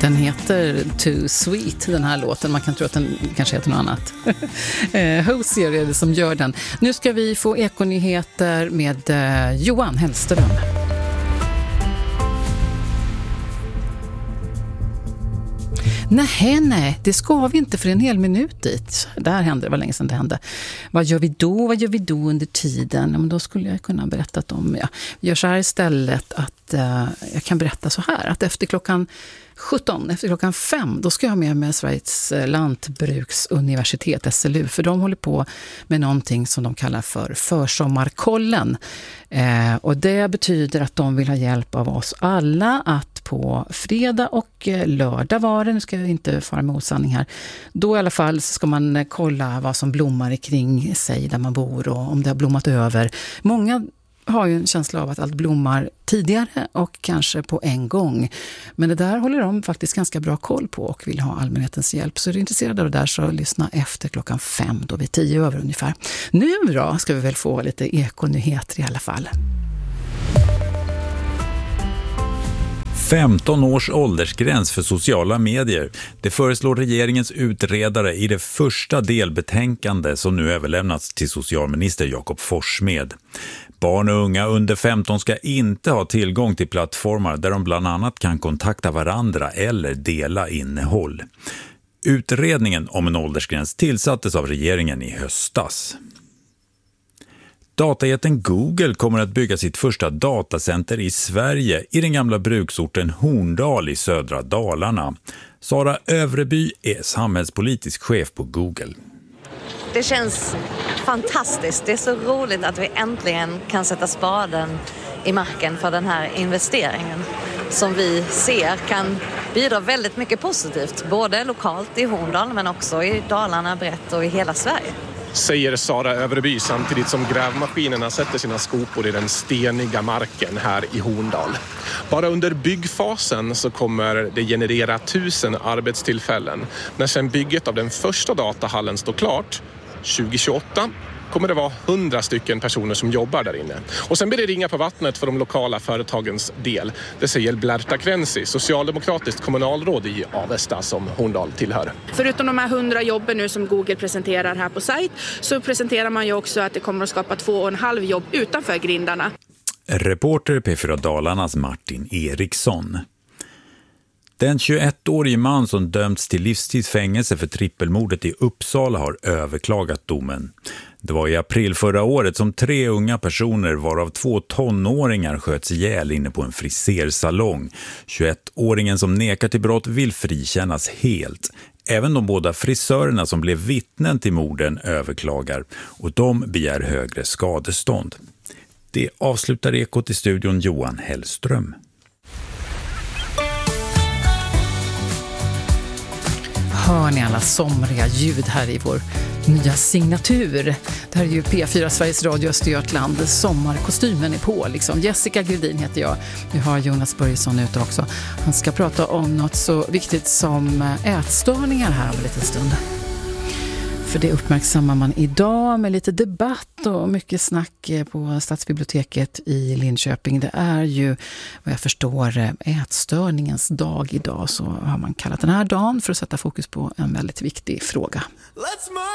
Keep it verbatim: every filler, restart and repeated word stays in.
Den heter Too Sweet, den här låten. Man kan tro att den kanske heter något annat. Hosier är det som gör den. Nu ska vi få ekonyheter med eh, Johan Hellström. Nej, nej, det ska vi inte för en hel minut dit. Där hände det, var länge sedan det hände. Vad gör vi då? Vad gör vi då under tiden? Ja, men då skulle jag kunna berätta om, ja, vi gör så här istället att uh, jag kan berätta så här, att efter klockan sjutton, efter klockan fem, då ska jag med med Sveriges lantbruksuniversitet, S L U, för de håller på med någonting som de kallar för försommarkollen. Eh, och det betyder att de vill ha hjälp av oss alla att på fredag och lördag var det, nu ska jag inte fara med osanning här, då i alla fall ska man kolla vad som blommar kring sig där man bor och om det har blommat över. Många har ju en känsla av att allt blommar tidigare och kanske på en gång. Men det där håller de faktiskt ganska bra koll på och vill ha allmänhetens hjälp. Så är du intresserad av det där så lyssna efter klockan fem, då vid tio över ungefär. Nu då ska vi väl få lite ekonyheter i alla fall. femton års åldersgräns för sociala medier. Det föreslår regeringens utredare i det första delbetänkande som nu överlämnats till socialminister Jakob Forssmed. Barn och unga under femton ska inte ha tillgång till plattformar där de bland annat kan kontakta varandra eller dela innehåll. Utredningen om en åldersgräns tillsattes av regeringen i höstas. Datajätten Google kommer att bygga sitt första datacenter i Sverige i den gamla bruksorten Horndal i södra Dalarna. Sara Övreby är samhällspolitisk chef på Google. Det känns fantastiskt. Det är så roligt att vi äntligen kan sätta spaden i marken för den här investeringen som vi ser kan bidra väldigt mycket positivt, både lokalt i Horndal men också i Dalarna brett och i hela Sverige. Säger Sara Övreby samtidigt som grävmaskinerna sätter sina skopor i den steniga marken här i Horndal. Bara under byggfasen så kommer det generera tusen arbetstillfällen. När sedan bygget av den första datahallen står klart, tjugo tjugoåtta, kommer det vara hundra stycken personer som jobbar där inne. Och sen blir det ringa på vattnet för de lokala företagens del. Det säger Blerta Kvensi, socialdemokratiskt kommunalråd i Avesta som Horndal tillhör. Förutom de här hundra jobben nu som Google presenterar här på sajt så presenterar man ju också att det kommer att skapa två och en halv jobb utanför grindarna. Reporter P fyra Dalarnas Martin Eriksson. Den tjugoettårige man som dömts till livstidsfängelse för trippelmordet i Uppsala har överklagat domen. Det var i april förra året som tre unga personer varav två tonåringar sköts ihjäl inne på en frisersalong. tjugoettåringen som nekar till brott vill frikännas helt. Även de båda frisörerna som blev vittnen till morden överklagar och de begär högre skadestånd. Det avslutar Ekot i studion Johan Hellström. Hör ni alla somriga ljud här i vår nya signatur? Det här är ju P fyra Sveriges Radio Östergötland. Sommarkostymen är på liksom. Jessica Gredin heter jag. Vi har Jonas Börjesson ute också. Han ska prata om något så viktigt som ätstörningar här om en liten stund. För det uppmärksammar man idag med lite debatt och mycket snack på Stadsbiblioteket i Linköping. Det är ju, vad jag förstår, ätstörningens dag idag. Så har man kallat den här dagen för att sätta fokus på en väldigt viktig fråga.